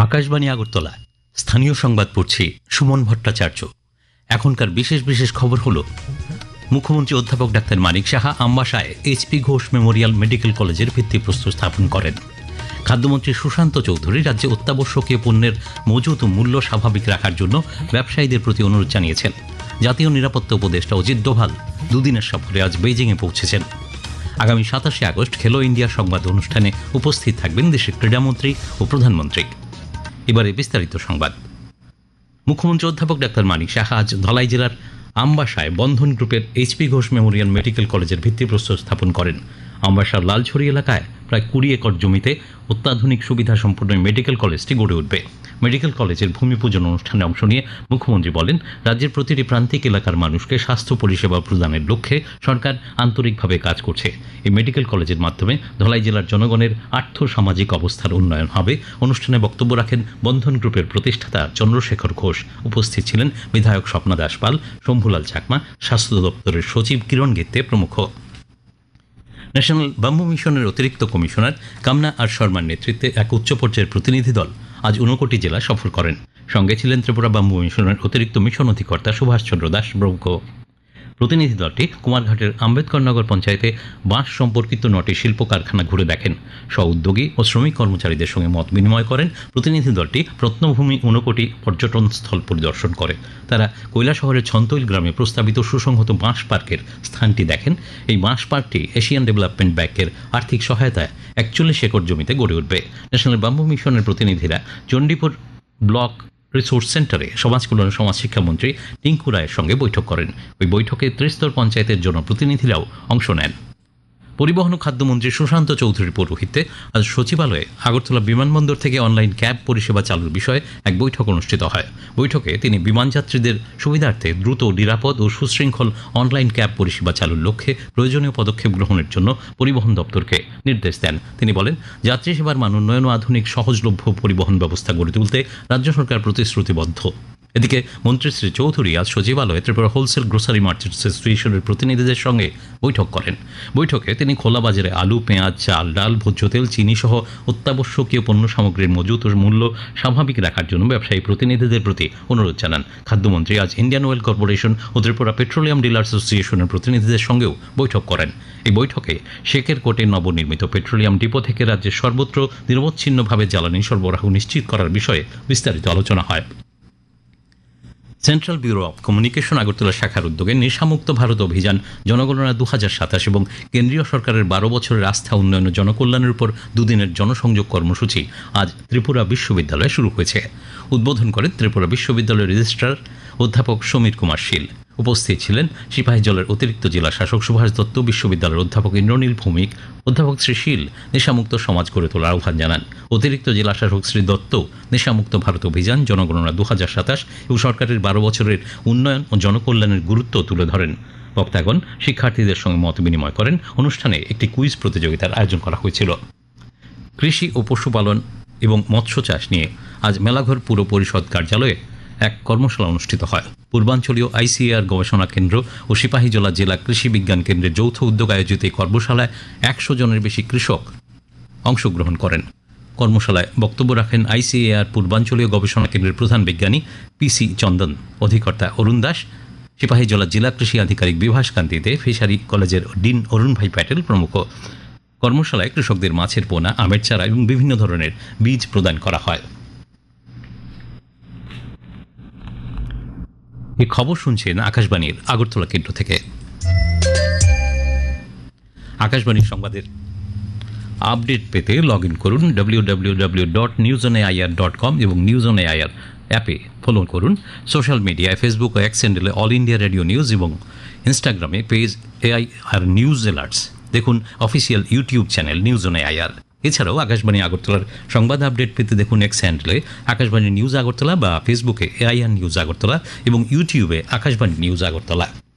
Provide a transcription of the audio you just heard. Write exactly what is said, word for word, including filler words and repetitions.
আকাশবাণী আগরতলা স্থানীয় সংবাদ পড়ছি সুমন ভট্টাচার্য। এখনকার বিশেষ বিশেষ খবর হলো, মুখ্যমন্ত্রী অধ্যাপক doctor Manik Saha আমবাসায় HP Ghosh Memorial medical কলেজের ভিত্তিপ্রস্তর স্থাপন করেন। খাদ্যমন্ত্রী সুশান্ত চৌধুরী রাজ্যে অত্যাবশ্যকীয় পণ্যের মজুত ও মূল্য স্বাভাবিক রাখার জন্য ব্যবসায়ীদের প্রতি অনুরোধ জানিয়েছেন। জাতীয় নিরাপত্তা উপদেষ্টা অজিত ডোভাল দুদিনের সফরে আজ বেইজিংয়ে পৌঁছেছেন। আগামী সাতাশে আগস্ট খেলো ইন্ডিয়া সংবাদ অনুষ্ঠানে উপস্থিত থাকবেন দেশের ক্রীড়ামন্ত্রী ও প্রধানমন্ত্রী। এবারে বিস্তারিত সংবাদ। মুখ্যমন্ত্রী অধ্যাপক ডাক্তার মানিক সাহা আজ ধলাই জেলার আমবাসায় বন্ধন গ্রুপের এইচপি ঘোষ মেমোরিয়াল মেডিকেল কলেজের ভিত্তিপ্রস্তর স্থাপন করেন। আমবাসার লালছড়ি এলাকায় প্রায় কুড়ি একর জমিতে অত্যাধুনিক সুবিধা সম্পন্ন মেডিকেল কলেজটি গড়ে উঠবে। মেডিকেল কলেজের ভূমি পূজন অনুষ্ঠানে অংশ নিয়ে মুখ্যমন্ত্রী বলেন, রাজ্যের প্রতিটি প্রান্তিক এলাকার মানুষকে স্বাস্থ্য পরিষেবা প্রদানের লক্ষ্যে সরকার আন্তরিকভাবে কাজ করছে। এই মেডিকেল কলেজের মাধ্যমে ধলাই জেলার জনগণের আর্থ সামাজিক অবস্থার উন্নয়ন হবে। অনুষ্ঠানে বক্তব্য রাখেন বন্ধন গ্রুপের প্রতিষ্ঠাতা চন্দ্রশেখর ঘোষ। উপস্থিত ছিলেন বিধায়ক স্বপ্না দাস পাল, শম্ভুলাল চাকমা, স্বাস্থ্য দপ্তরের সচিব কিরণ গিত্তে প্রমুখ। ন্যাশনাল বাম্বু মিশনের অতিরিক্ত কমিশনার কামনা আর শর্মার নেতৃত্বে এক উচ্চ পর্যায়ের প্রতিনিধি দল আজ ঊনকোটি জেলা সফর করেন। সঙ্গে ছিলেন ত্রিপুরা বাম্বু মিশনের অতিরিক্ত মিশন অধিকর্তা সুভাষচন্দ্র দাস প্রমুখ। প্রতিনিধি দলটি কুমারঘাটের আম্বেদকরনগর পঞ্চায়েতে বাঁশ সম্পর্কিত নটি শিল্প কারখানা ঘুরে দেখেন। স্ব উদ্যোগী ও শ্রমিক কর্মচারীদের সঙ্গে মত বিনিময় করেন। প্রতিনিধি দলটি প্রত্নভূমি ঊনকোটি পর্যটন স্থল পরিদর্শন করে। তারা কৈলাসহরের ছন্তৈল গ্রামে প্রস্তাবিত সুসংহত বাঁশ পার্কের স্থানটি দেখেন। এই বাঁশ পার্কটি এশিয়ান ডেভেলপমেন্ট ব্যাংকের আর্থিক সহায়তায় একচল্লিশ একর জমিতে গড়ে উঠবে। ন্যাশনাল বাম্বু মিশনের প্রতিনিধিরা চণ্ডীপুর ব্লক রিসোর্স সেন্টারে সমাজ কল্যাণ সমাজ শিক্ষামন্ত্রী টিঙ্কু রায়ের সঙ্গে বৈঠক করেন। ওই বৈঠকে ত্রিস্তর পঞ্চায়েতের জনপ্রতিনিধিরাও অংশ নেন। পরিবহন ও খাদ্যমন্ত্রী সুশান্ত চৌধুরীর পৌরোহিত্যে আজ সচিবালয়ে আগরতলা বিমানবন্দর থেকে অনলাইন ক্যাব পরিষেবা চালুর বিষয়ে এক বৈঠক অনুষ্ঠিত হয়। বৈঠকে তিনি বিমানযাত্রীদের সুবিধার্থে দ্রুত, নিরাপদ ও সুশৃঙ্খল অনলাইন ক্যাব পরিষেবা চালুর লক্ষ্যে প্রয়োজনীয় পদক্ষেপ গ্রহণের জন্য পরিবহন দপ্তরকে নির্দেশ দেন। তিনি বলেন, যাত্রী সেবার মান উন্নয়ন ও আধুনিক সহজলভ্য পরিবহন ব্যবস্থা গড়ে তুলতে রাজ্য সরকার প্রতিশ্রুতিবদ্ধ। এদিকে মন্ত্রী শ্রী চৌধুরী আজ সচিবালয়ে ত্রিপুরা হোলসেল গ্রোসারি মার্চেন্টস অ্যাসোসিয়েশনের প্রতিনিধিদের সঙ্গে বৈঠক করেন। বৈঠকে তিনি খোলা বাজারে আলু, পেঁয়াজ, চাল, ডাল, ভোজ্য তেল, চিনি সহ অত্যাবশ্যকীয় পণ্য সামগ্রীর মজুত ও মূল্য স্বাভাবিক রাখার জন্য ব্যবসায়ী প্রতিনিধিদের প্রতি অনুরোধ জানান। খাদ্যমন্ত্রী আজ ইন্ডিয়ান অয়েল কর্পোরেশন ও ত্রিপুরা পেট্রোলিয়াম ডিলার্স অ্যাসোসিয়েশনের প্রতিনিধিদের সঙ্গেও বৈঠক করেন। এই বৈঠকে শেখের কোটে নবনির্মিত পেট্রোলিয়াম ডিপো থেকে রাজ্যের সর্বত্র নিরবচ্ছিন্নভাবে জ্বালানি সরবরাহ নিশ্চিত করার বিষয়ে বিস্তারিত আলোচনা হয়। Central bureau of communication Agartala শাখার উদ্যোগে নেশামুক্ত ভারত অভিযান জনগণনা দু হাজার সাতাশ এবং কেন্দ্রীয় সরকারের বারো বছরের আস্থা উন্নয়ন ও জনকল্যাণের উপর দুদিনের জনসংযোগ কর্মসূচি আজ ত্রিপুরা বিশ্ববিদ্যালয়ে শুরু হয়েছে। উদ্বোধন করেন ত্রিপুরা বিশ্ববিদ্যালয়ের রেজিস্ট্রার অধ্যাপক সমীর কুমার শীল। উপস্থিত ছিলেন সিপাহীজলের অতিরিক্ত জেলা শাসক সুভাষ দত্ত, বিশ্ববিদ্যালয়ের অধ্যাপক ইন্দ্রনীল ভৌমিক। অধ্যাপক শ্রী শীল নেশামুক্ত সমাজ গড়ে তোলার আহ্বান জানান। অতিরিক্ত জেলা শাসক শ্রী দত্ত নেশামুক্ত ভারত অভিযান জনগণনা দু হাজার সাতাশ এবং সরকারের বারো বছরের উন্নয়ন ও জনকল্যাণের গুরুত্ব তুলে ধরেন। বক্তাগণ শিক্ষার্থীদের সঙ্গে মত বিনিময় করেন। অনুষ্ঠানে একটি কুইজ প্রতিযোগিতার আয়োজন করা হয়েছিল। কৃষি ও পশুপালন এবং মৎস্য চাষ নিয়ে আজ মেলাঘর পুর পরিষদ কার্যালয়ে এক কর্মশালা অনুষ্ঠিত হয়। পূর্বাঞ্চলীয় আইসিএআর গবেষণা কেন্দ্র ও সিপাহীজলা জেলা কৃষি বিজ্ঞান কেন্দ্রের যৌথ উদ্যোগ আয়োজিত এই কর্মশালায় একশো জনের বেশি কৃষক অংশগ্রহণ করেন। কর্মশালায় বক্তব্য রাখেন আইসিএআর পূর্বাঞ্চলীয় গবেষণা কেন্দ্রের প্রধান বিজ্ঞানী পিসি চন্দন, অধিকর্তা অরুণ দাস, সিপাহীজলা জেলা কৃষি আধিকারিক বিভাস কান্তিতে, ফিশারি কলেজের ডিন অরুণ ভাই প্যাটেল প্রমুখ। কর্মশালায় কৃষকদের মাছের পোনা, আমের চারা এবং বিভিন্ন ধরনের বীজ প্রদান করা হয়। এই খবর শুনছেন আকাশবাণীর আগরতলা কেন্দ্র থেকে। আকাশবাণীর সংবাদের আপডেট পেতে লগ ইন করুন W W W dot news on AIR dot com এবং নিউজ অন এআইআর অ্যাপে ফলো করুন। সোশ্যাল মিডিয়ায় ফেসবুক ও এক্স হ্যান্ডেলে অল ইন্ডিয়া রেডিও নিউজ এবং ইনস্টাগ্রামে পেজ এআইআর নিউজ অ্যালার্টস। দেখুন official YouTube channel news on AIR. এছাড়াও আকাশবাণী আগরতলার সংবাদ আপডেট পেতে দেখুন এক্স হ্যান্ডেলে আকাশবাণী নিউজ আগরতলা বা ফেসবুকে এআইআর নিউজ আগরতলা এবং ইউটিউবে আকাশবাণী নিউজ আগরতলা।